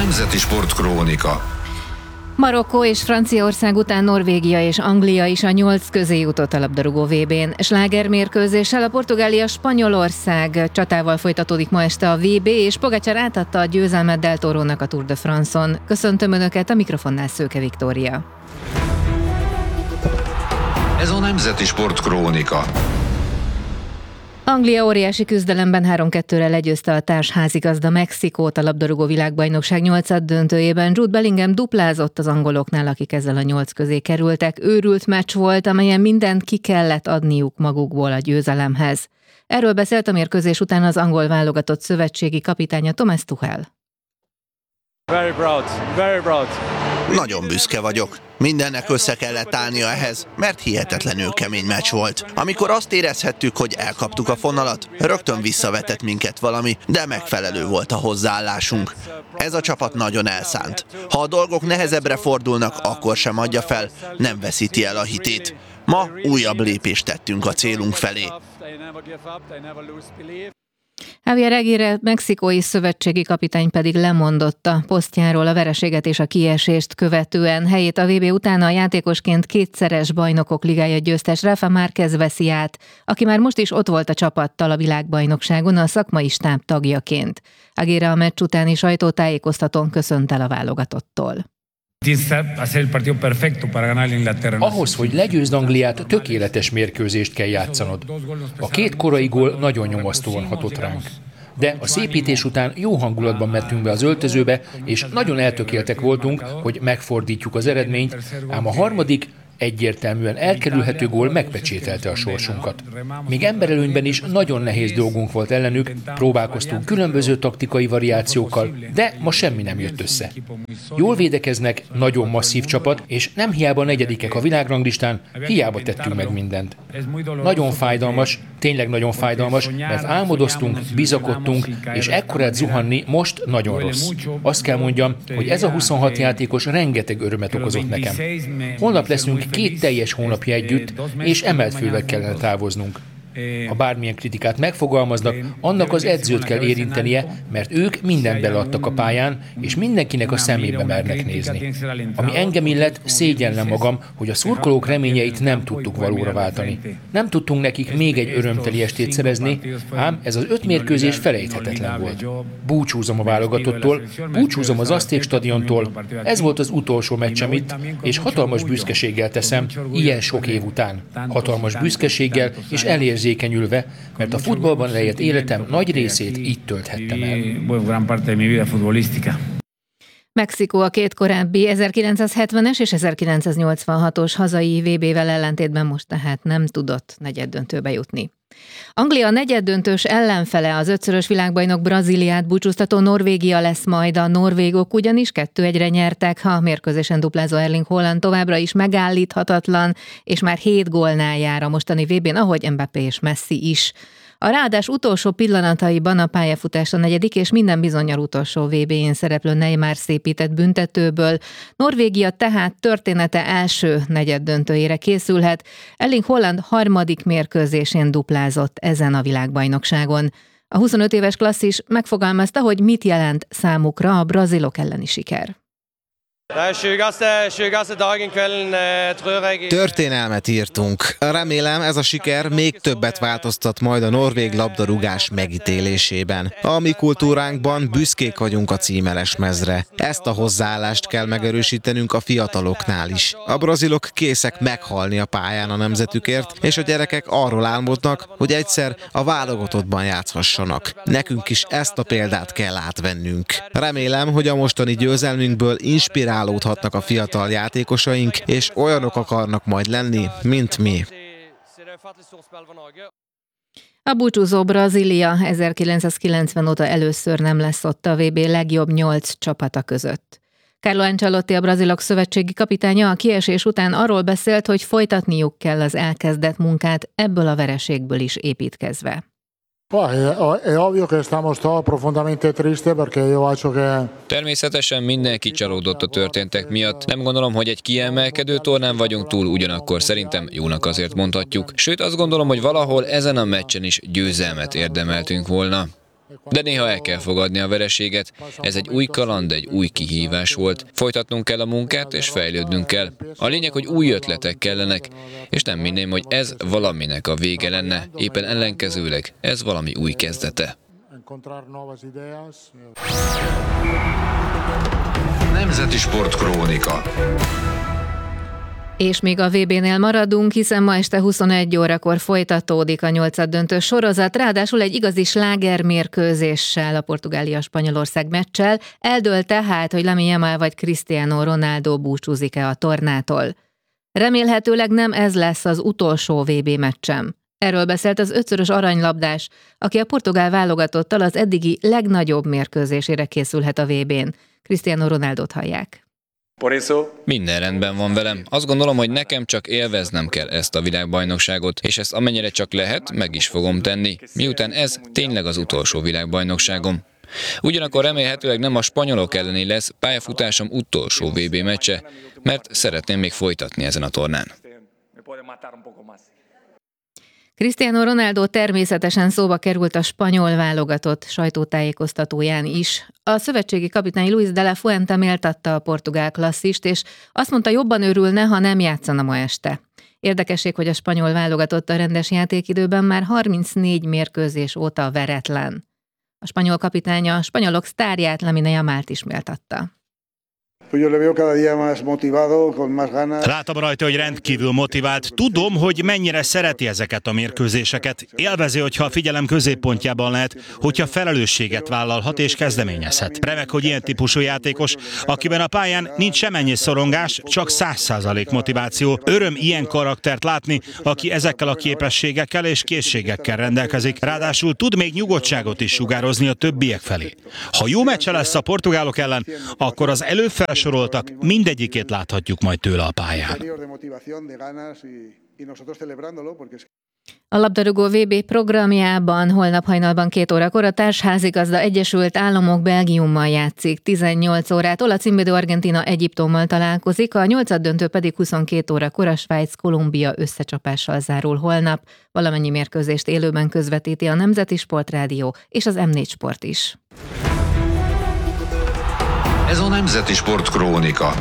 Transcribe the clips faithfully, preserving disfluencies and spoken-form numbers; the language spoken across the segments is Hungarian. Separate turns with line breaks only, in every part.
Nemzeti Sportkrónika.
Marokkó és Franciaország után Norvégia és Anglia is a nyolc közé jutott a labdarúgó vé bén. Slágermérkőzéssel a Portugália-Spanyolország csatával folytatódik ma este a vé bé, és Pogačar átadta a győzelmet Del Torónak a Tour de France-on. Köszöntöm Önöket, a mikrofonnál Szőke Viktória.
Ez a Nemzeti Sportkrónika.
Anglia óriási küzdelemben három kettőre legyőzte a társházigazda Mexikót a labdarúgó világbajnokság nyolcad döntőjében. Jude Bellingham duplázott az angoloknál, akik ezzel a nyolc közé kerültek. Őrült meccs volt, amelyen mindent ki kellett adniuk magukból a győzelemhez. Erről beszélt a mérkőzés után az angol válogatott szövetségi kapitánya Thomas Tuchel.
Very proud, very proud.
Nagyon büszke vagyok. Mindennek össze kellett állnia ehhez, mert hihetetlenül kemény meccs volt. Amikor azt érezhettük, hogy elkaptuk a fonalat, rögtön visszavetett minket valami, de megfelelő volt a hozzáállásunk. Ez a csapat nagyon elszánt. Ha a dolgok nehezebbre fordulnak, akkor sem adja fel, nem veszíti el a hitét. Ma újabb lépést tettünk a célunk felé.
Javier Aguirre mexikói szövetségi kapitány pedig lemondott a posztjáról a vereséget és a kiesést követően. Helyét a vé bé után a játékosként kétszeres bajnokok ligája győztes Rafa Márquez veszi át, aki már most is ott volt a csapattal a világbajnokságon a szakmai stáb tagjaként. Aguirre a meccs utáni sajtótájékoztatón köszönt el a válogatottól.
Ahhoz, hogy legyőzd Angliát, tökéletes mérkőzést kell játszanod. A két korai gól nagyon nyomasztóan hatott ránk. De a szépítés után jó hangulatban mentünk be az öltözőbe, és nagyon eltökéltek voltunk, hogy megfordítjuk az eredményt, ám a harmadik, egyértelműen elkerülhető gól megpecsételte a sorsunkat. Még emberelőnyben is nagyon nehéz dolgunk volt ellenük, próbálkoztunk különböző taktikai variációkkal, de ma semmi nem jött össze. Jól védekeznek, nagyon masszív csapat, és nem hiába negyedikek a világranglistán, hiába tettünk meg mindent. Nagyon fájdalmas, tényleg nagyon fájdalmas, mert álmodoztunk, bizakodtunk, és ekkorát zuhanni most nagyon rossz. Azt kell mondjam, hogy ez a huszonhat játékos rengeteg örömet okozott nekem. Holnap leszünk két teljes hónapja együtt, és emelt fővel kellene távoznunk. Ha bármilyen kritikát megfogalmaznak, annak az edzőt kell érintenie, mert ők mindent beleadtak a pályán, és mindenkinek a szemébe mernek nézni. Ami engem illet, szégyellem magam, hogy a szurkolók reményeit nem tudtuk valóra váltani. Nem tudtunk nekik még egy örömteli estét szerezni, ám ez az öt mérkőzés felejthetetlen volt. Búcsúzom a válogatottól, búcsúzom az Azték stadiontól, ez volt az utolsó meccsem itt, és hatalmas büszkeséggel teszem, ilyen sok év után. Hatalmas büszkeséggel és elérzékenyülve, mert a futballban leélt életem nagy részét itt tölthettem el.
Mexikó a két korábbi ezerkilencszázhetvenes és ezerkilencszáznyolcvanhatos hazai vé bével ellentétben most tehát nem tudott negyeddöntőbe jutni. Anglia a negyeddöntős ellenfele, az ötszörös világbajnok Brazíliát búcsúztató Norvégia lesz majd. A norvégok ugyanis kettő egyre nyertek, ha a mérkőzésen duplázó Erling Haaland továbbra is megállíthatatlan, és már hét gólnál jár a mostani vé bén, ahogy Mbappé és Messi is. A ráadás utolsó pillanataiban a pályafutás a negyedik és minden bizonnyal utolsó vé bén szereplő Neymar szépített büntetőből. Norvégia tehát története első negyeddöntőjére készülhet. Erling Haaland harmadik mérkőzésén duplázott ezen a világbajnokságon. A huszonöt éves klasszis megfogalmazta, hogy mit jelent számukra a brazilok elleni siker.
Történelmet írtunk. Remélem, ez a siker még többet változtat majd a norvég labdarúgás megítélésében. A mi kultúránkban büszkék vagyunk a címeres mezre. Ezt a hozzáállást kell megerősítenünk a fiataloknál is. A brazilok készek meghalni a pályán a nemzetükért, és a gyerekek arról álmodnak, hogy egyszer a válogatottban játszhassanak. Nekünk is ezt a példát kell átvennünk. Remélem, hogy a mostani győzelmünkből inspirál Állódhatnak a fiatal játékosaink, és olyanok akarnak majd lenni, mint mi.
A búcsúzó Brazília ezerkilencszázkilencven óta először nem lesz ott a vé bé legjobb nyolc csapata között. Carlo Ancelotti, a brazilok szövetségi kapitánya a kiesés után arról beszélt, hogy folytatniuk kell az elkezdett munkát, ebből a vereségből is építkezve.
Természetesen mindenki csalódott a történtek miatt. Nem gondolom, hogy egy kiemelkedő tornán vagyunk túl, ugyanakkor szerintem jónak azért mondhatjuk. Sőt, azt gondolom, hogy valahol ezen a meccsen is győzelmet érdemeltünk volna. De néha el kell fogadni a vereséget, ez egy új kaland, egy új kihívás volt. Folytatnunk kell a munkát, és fejlődnünk kell. A lényeg, hogy új ötletek kellenek, és nem minném, hogy ez valaminek a vége lenne, éppen ellenkezőleg, ez valami új kezdete.
Nemzeti Sportkrónika.
És még a vé bénél maradunk, hiszen ma este huszonegy órakor folytatódik a nyolcaddöntő sorozat, ráadásul egy igazi slágermérkőzéssel, a Portugália-Spanyolország meccsel. Eldől tehát, hogy Lamine Yamal vagy Cristiano Ronaldo búcsúzik-e a tornától. Remélhetőleg nem ez lesz az utolsó vé bé meccsem. Erről beszélt az ötszörös aranylabdás, aki a portugál válogatottal az eddigi legnagyobb mérkőzésére készülhet a vé bén. Cristiano Ronaldot hallják.
Minden rendben van velem. Azt gondolom, hogy nekem csak élveznem kell ezt a világbajnokságot, és ezt amennyire csak lehet, meg is fogom tenni, miután ez tényleg az utolsó világbajnokságom. Ugyanakkor remélhetőleg nem a spanyolok elleni lesz pályafutásom utolsó vé bé meccse, mert szeretném még folytatni ezen a tornán.
Cristiano Ronaldo természetesen szóba került a spanyol válogatott sajtótájékoztatóján is. A szövetségi kapitány Luis de la Fuente méltatta a portugál klasszist, és azt mondta, jobban örülne, ha nem játszana ma este. Érdekesség, hogy a spanyol válogatott a rendes játékidőben már harmincnégy mérkőzés óta veretlen. A spanyol kapitánya a spanyolok sztárját, Lamine Yamalt is méltatta.
Látom rajta, hogy rendkívül motivált. Tudom, hogy mennyire szereti ezeket a mérkőzéseket. Élvezi, hogyha a figyelem középpontjában lehet, hogyha felelősséget vállalhat és kezdeményezhet. Remek, hogy ilyen típusú játékos, akiben a pályán nincs semennyi szorongás, csak száz százalék motiváció. Öröm ilyen karaktert látni, aki ezekkel a képességekkel és készségekkel rendelkezik. Ráadásul tud még nyugodtságot is sugározni a többiek felé. Ha jó meccse lesz a portugálok ellen, akkor az előfelsoroltak mindegyikét láthatjuk majd tőle a pályán.
A labdarúgó vé bé programjában holnap hajnalban két órakor a Társházigazda Egyesült Államok Belgiummal játszik. tizennyolc órától a címvédő Argentína Egyiptommal találkozik, a nyolcaddöntő pedig huszonkét órakor a Svájc-Kolumbia összecsapással zárul holnap. Valamennyi mérkőzést élőben közvetíti a Nemzeti Sportrádió és az em négy Sport is.
Ez a Nemzeti Sportkrónika.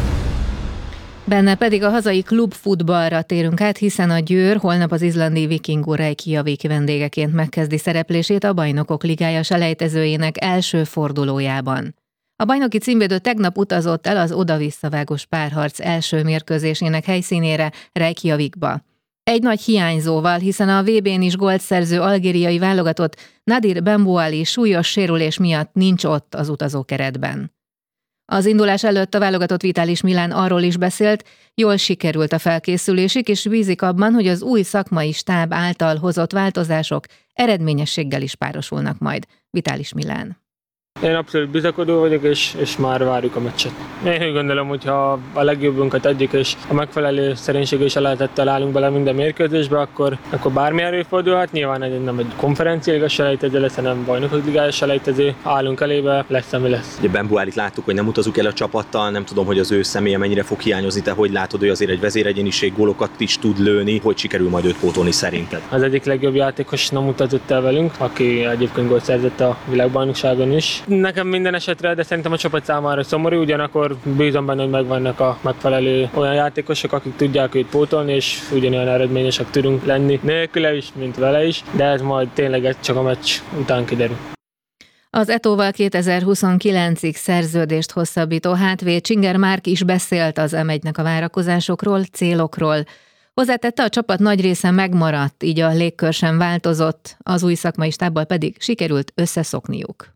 Benne pedig a hazai klubfutballra térünk át, hiszen a Győr holnap az izlandi Vikingur Reykjavik vendégeként megkezdi szereplését a Bajnokok Ligája selejtezőjének első fordulójában. A bajnoki címvédő tegnap utazott el az oda-visszavágós párharc első mérkőzésének helyszínére, Reykjavikba. Egy nagy hiányzóval, hiszen a vé bén is gólt szerző algériai válogatott Nadir Benbouali súlyos sérülés miatt nincs ott az utazókeretben. Az indulás előtt a válogatott Vitalis Milán arról is beszélt, jól sikerült a felkészülésük, és bízik abban, hogy az új szakmai stáb által hozott változások eredményességgel is párosulnak majd. Vitalis Milán.
Én abszolút bizakodó vagyok, és, és már várjuk a meccset. Én úgy gondolom, hogy ha a legjobbunkat adjuk, és a megfelelő szerénység és lehetettel állunk bele minden mérkőzésbe, akkor, akkor bármi előfordulhat. Nyilván egy, nem egy konferenciáliga selejtező lesz, hanem bajnokok ligája selejtező. Állunk elébe, lesz, ami lesz.
Ugye Benboualit láttuk, hogy nem utazunk el a csapattal, nem tudom, hogy az ő személye mennyire fog hiányozni. Te hogy látod, hogy azért egy vezéregyéniség, gólokat is tud lőni, hogy sikerül majd őt pótolni szerinted?
Az egyik legjobb játékos nem utazott el velünk, aki egyébként gólt szerzett a világbajnokságon is. Nekem minden esetre, de szerintem a csapat számára szomorú, ugyanakkor bízom benne, hogy megvannak a megfelelő olyan játékosok, akik tudják őt pótolni, és ugyanolyan eredményesek tudunk lenni nélküle is, mint vele is, de ez majd tényleg csak a meccs után kiderül.
Az Etóval kétezer-huszonkilencig szerződést hosszabbító hátvéd Csinger Márk is beszélt az em egynek a várakozásokról, célokról. Hozzátette, a csapat nagy része megmaradt, így a légkör sem változott, az új szakmai stábbal pedig sikerült összeszokniuk.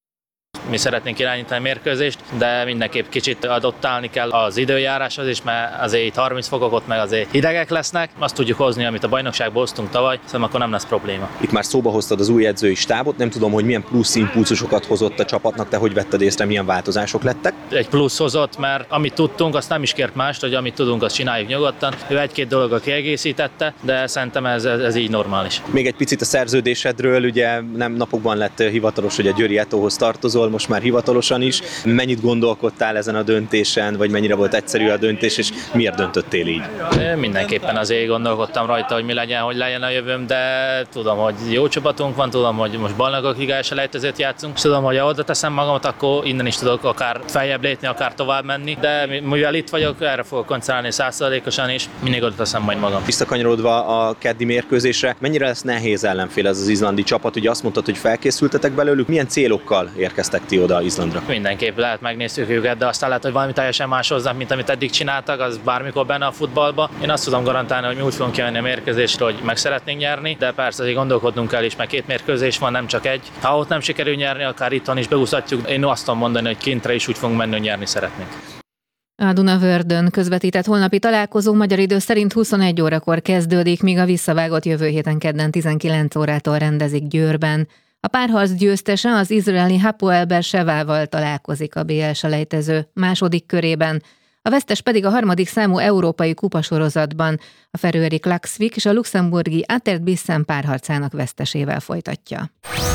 Mi szeretnénk irányítani a mérkőzést, de mindenképp kicsit adoptálni kell az időjáráshoz is, mert azért itt harminc fokok, ott meg azért hidegek lesznek. Azt tudjuk hozni, amit a bajnokságból hoztunk tavaly, szóval akkor nem lesz probléma.
Itt már szóba hoztad az új edzői stábot, nem tudom, hogy milyen plusz impulzusokat hozott a csapatnak, te hogy vetted észre, milyen változások lettek?
Egy plusz hozott, mert amit tudtunk, azt nem is kért mást, hogy amit tudunk, azt csináljuk nyugodtan. Ő egy-két dologgal kiegészítette, de szerintem ez, ez, ez így normális.
Még egy picit a szerződésedről, ugye nem napokban lett hivatalos, hogy a Győri Etóhoz tartozol, most már hivatalosan is. Mennyit gondolkodtál ezen a döntésen, vagy mennyire volt egyszerű a döntés, és miért döntöttél így?
Én mindenképpen azért gondolkodtam rajta, hogy mi legyen, hogy legyen a jövőm, de tudom, hogy jó csapatunk van, tudom, hogy most bajnokok ligája selejtezőt játszunk, és tudom, hogy ha oda teszem magamat, akkor innen is tudok akár feljebb lépni, akár tovább menni, de mivel itt vagyok, erre fogok koncentrálni száz százalékosan is, mindig oda teszem majd magam.
Visszakanyarodva a keddi mérkőzésre, mennyire lesz nehéz ellenfél ez az izlandi csapat? Ugye azt mondtad, hogy felkészültetek belőlük, milyen célokkal érkeztek ti oda Izlandra?
Mindenképp lehet megnéztük őket, de aztán lehet, hogy valami teljesen más hoznak, mint amit eddig csináltak, az bármikor benne a futballba. Én azt tudom garantálni, hogy mi úgy fogunk kijönni a mérkőzésre, hogy meg szeretnénk nyerni, de persze azért gondolkodnunk kell is, mert két mérkőzés van, nem csak egy. Ha ott nem sikerül nyerni, akár itthon is beúszhatjuk. Én azt tudom mondani, hogy kintre is úgy fogunk menni, hogy nyerni szeretnénk.
A Dunavördön közvetített holnapi találkozó magyar idő szerint huszonegy órakor kezdődik, míg a visszavágott jövő héten kedden tizenkilenc órától rendezik Győrben. A párharc győztese az izraeli Hapoel Beer-Sevával találkozik a bé el selejtező második körében, a vesztes pedig a harmadik számú európai kupasorozatban a feröeri Klaksvik és a luxemburgi Atert Bissen párharcának vesztesével folytatja.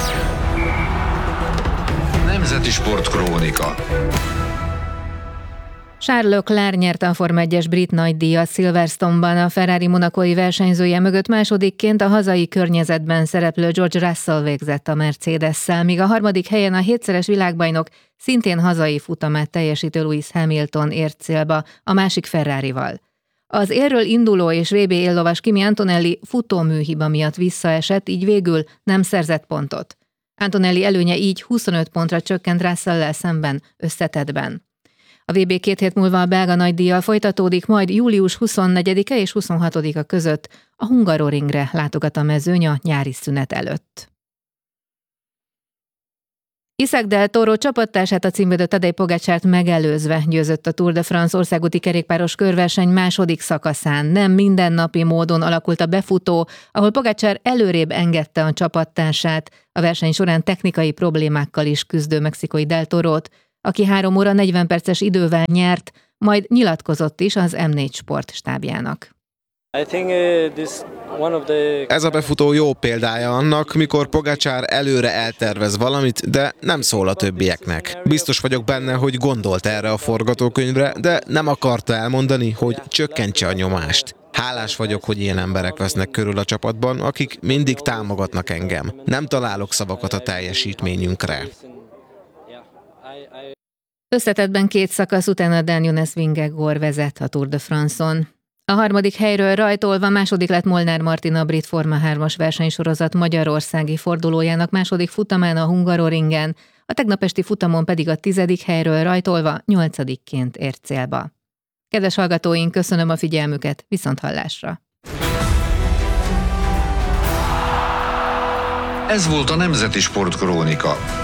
Nemzeti Sportkrónika.
Charles Leclerc nyerte a Forma egyes brit nagydíjat Silverstone-ban, a Ferrari monacói versenyzője mögött másodikként a hazai környezetben szereplő George Russell végzett a Mercedes-szel, míg a harmadik helyen a hétszeres világbajnok szintén hazai futamát teljesítő Lewis Hamilton ért célba a másik Ferrarival. Az élről induló és vé bé éllovas Kimi Antonelli futóműhiba miatt visszaesett, így végül nem szerzett pontot. Antonelli előnye így huszonöt pontra csökkent Russell-lel szemben összetettben. A vé bé két hét múlva a belga nagydíjjal folytatódik, majd július huszonnegyedike és huszonhatodika között a Hungaroringre látogat a mezőny a nyári szünet előtt. Isaac Del Toro csapattársát, a címvédő Tadej Pogačárt megelőzve győzött a Tour de France országúti kerékpáros körverseny második szakaszán. Nem mindennapi módon alakult a befutó, ahol Pogačár előrébb engedte a csapattársát, a verseny során technikai problémákkal is küzdő mexikói Del Torot, aki három óra negyven perces idővel nyert, majd nyilatkozott is az em négy Sport stábjának.
Ez a befutó jó példája annak, mikor Pogačár előre eltervez valamit, de nem szól a többieknek. Biztos vagyok benne, hogy gondolt erre a forgatókönyvre, de nem akarta elmondani, hogy csökkentse a nyomást. Hálás vagyok, hogy ilyen emberek vesznek körül a csapatban, akik mindig támogatnak engem. Nem találok szavakat a teljesítményünkre.
Összetettben két szakasz után Dan Jonas Vingegaard vezet a Tour de France-on. A harmadik helyről rajtolva második lett Molnár Martin a brit Forma hármas versenysorozat magyarországi fordulójának második futamán a Hungaroringen, a tegnap esti futamon pedig a tizedik helyről rajtolva nyolcadikként ért célba. Kedves hallgatóink, köszönöm a figyelmüket, viszonthallásra!
Ez volt a Nemzeti Sportkrónika.